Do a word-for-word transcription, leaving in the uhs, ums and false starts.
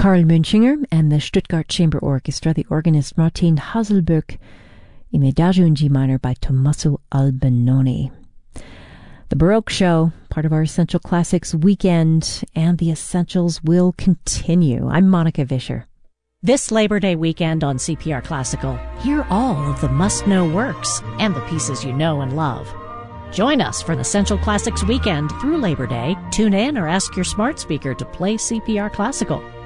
Karl Münchinger and the Stuttgart Chamber Orchestra, the organist Martin Haselböck, in the Adagio in G minor by Tommaso Albinoni. The Baroque Show, part of our Essential Classics weekend, and the Essentials will continue. I'm Monica Vischer. This Labor Day weekend on C P R Classical, hear all of the must-know works and the pieces you know and love. Join us for the Essential Classics weekend through Labor Day. Tune in or ask your smart speaker to play C P R Classical.